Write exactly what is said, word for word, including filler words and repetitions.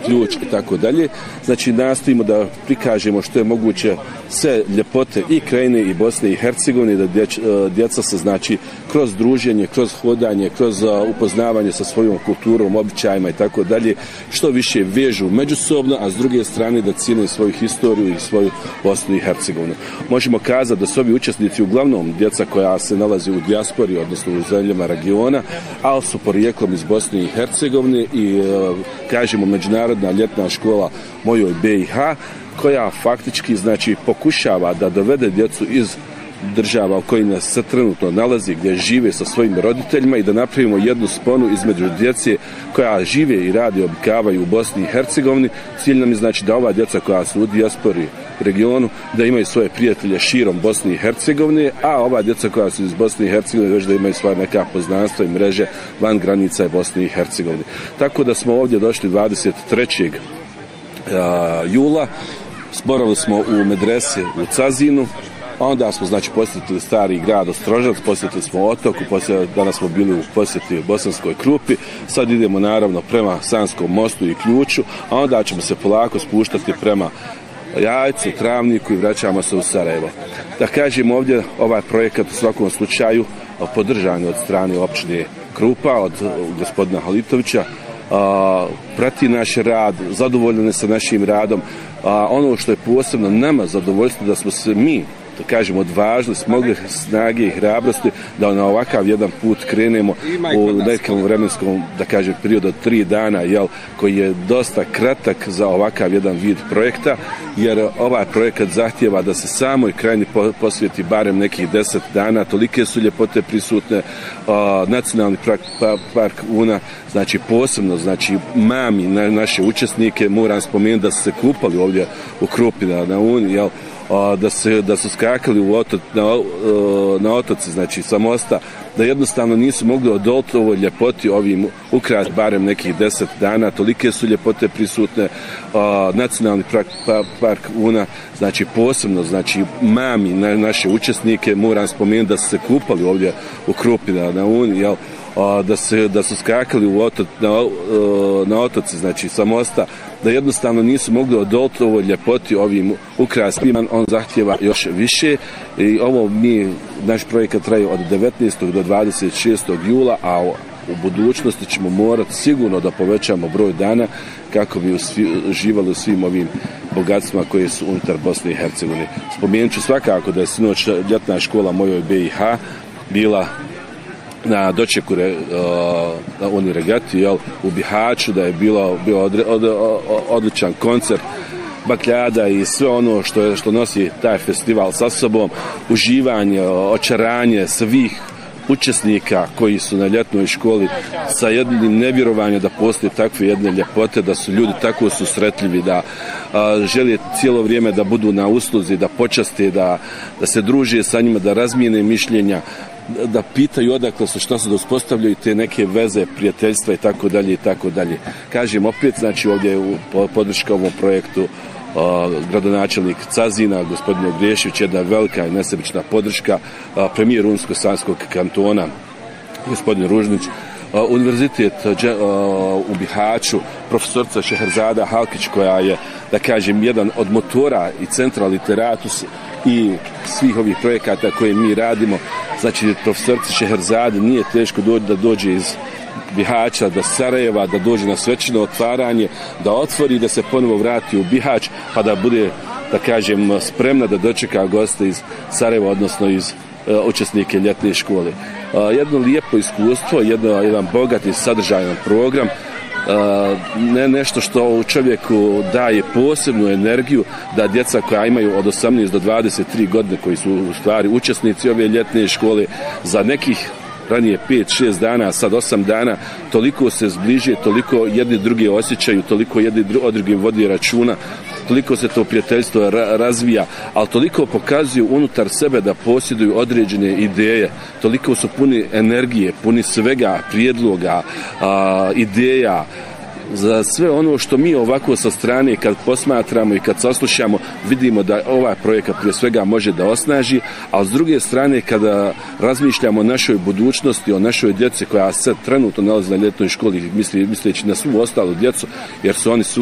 ključ i tako dalje. Znači nastojimo da prikažemo što je moguće sve ljepote i Krajine i Bosne i Hercegovine, da dječ, djeca se znači kroz druženje, kroz hodanje, kroz upoznavanje sa svojom kulturom, običajima i tako dalje, što više vežu međusobno, a s druge strane da cijene svoju historiju i svoju Bosnu i Hercegovinu. Možemo kazati da su ovi učesnici uglavnom djeca koja se nalazi u dijaspori, odnosno u zemljama regiona, ali su porijeklom iz Bosne i Hercegovine i kažemo međunarodna ljetna škola Mojoj B i H, koja faktički znači pokušava da dovede djecu iz država u kojima se trenutno nalazi, gdje žive sa svojim roditeljima i da napravimo jednu sponu između djece koja žive i rade i obikavaju u Bosni i Hercegovini. Cilj nam je znači da ova djeca koja su u dijaspori regionu, da imaju svoje prijatelje širom Bosne i Hercegovine, a ova djeca koja su iz Bosne i Hercegovine već da imaju svoje neka poznanstva i mreže van granica Bosne i Hercegovine. Tako da smo ovdje došli dvadeset trećeg jula, zborali smo u medrese u Cazinu, onda smo znači posjetili stari grad Ostrožac, posjetili smo otok, posjetili, danas smo bili u posjeti Bosanskoj Krupi, sad idemo naravno prema Sanskom mostu i Ključu, a onda ćemo se polako spuštati prema Jajcu, Travniku i vraćamo se u Sarajevo. Da kažem ovdje, ovaj projekat u svakom slučaju podržan je od strane općine Krupa, od gospodina Halitovića, a, prati naš rad, zadovoljni sa našim radom, a ono što je posebno nama zadovoljstvo da smo se mi, da kažemo, odvažili, smogli snage i hrabrosti da na ovakav jedan put krenemo u nekom vremenskom, da kažem, periodu od tri dana, jel, koji je dosta kratak za ovakav jedan vid projekta, jer ovaj projekat zahtjeva da se samoj Krajini posvijeti barem nekih deset dana, tolike su ljepote prisutne, a, nacionalni park, park Una, znači posebno, znači mami na naše učesnike, moram spomenuti da su se kupali ovdje u Krupi na, na Uni, jel, da se da su skakali u oto, na, na otoci, znači sa mosta, da jednostavno nisu mogli odoliti ovoj ljepoti ovim ukras barem nekih deset dana, tolike su ljepote prisutne, a, nacionalni park, park Una, znači posebno, znači mami na naše učesnike, moram spomenuti da su se kupali ovdje u Krupi na, na Uni, jel, a, da se da su skakali u oto, na, na otoci, znači sa mosta, da jednostavno nisu mogli odoliti ovoj ljepoti ovim ukrasima, on zahtjeva još više i ovo mi, naš projekat traje od devetnaestog do dvadeset šestog jula, a u budućnosti ćemo morati sigurno da povećamo broj dana kako bi uživali u svim ovim bogatstvima koje su unutar Bosne i Hercegovine. Spomenut ću svakako da je sinoć ljetna škola Mojoj B i H bila na dočeku uh, na Uni regati, jel, u Bihaću, da je bilo, bio odre, od, od, odličan koncert bakljada i sve ono što, je, što nosi taj festival sa sobom, uživanje, očaranje svih učesnika koji su na ljetnoj školi sa jednim nevjerovanjem da postoje takve jedne ljepote, da su ljudi tako susretljivi, da a, žele cijelo vrijeme da budu na usluzi, da počaste, da, da se druže sa njima, da razmijene mišljenja, da pitaju odakle su, šta su, da uspostavljaju te neke veze, prijateljstva i tako dalje i tako dalje. Kažem opet, znači ovdje je u podrška ovom projektu uh, gradonačelnik Cazina, gospodin Grješić, jedna velika i nesebična podrška, uh, premijer Unsko-Sanskog kantona, gospodin Ružnić, uh, univerzitet uh, u Bihaću, profesorca Šeherzada Halkić, koja je, da kažem, jedan od motora i centra literatus i svih ovih projekata koje mi radimo. Znači, profesorci Šeherzade nije teško doći da dođe iz Bihaća do Sarajeva, da dođe na svečano otvaranje, da otvori, da se ponovo vrati u Bihać, pa da bude, da kažem, spremna da dočeka goste iz Sarajeva, odnosno iz uh, učesnike ljetne škole. Uh, jedno lijepo iskustvo, jedno, jedan bogat i sadržajan program, Uh, ne nešto što u čovjeku daje posebnu energiju, da djeca koja imaju od osamnaest do dvadeset tri godine, koji su u stvari učesnici ove ljetne škole, za nekih ranije pet šest dana, sad osam dana, toliko se zbliže, toliko jedni drugi osjećaju, toliko jedni od drugim vodi računa, toliko se to prijateljstvo ra- razvija, ali toliko pokazuju unutar sebe da posjeduju određene ideje, toliko su puni energije, puni svega, prijedloga, a, ideja, za sve ono što mi ovako sa strane kad posmatramo i kad saslušamo, vidimo da ovaj projekat prije svega može da osnaži, a s druge strane kada razmišljamo o našoj budućnosti, o našoj djeci koja se trenutno nalazi na ljetnoj školi, misli, misleći na svu ostalu djecu, jer su oni su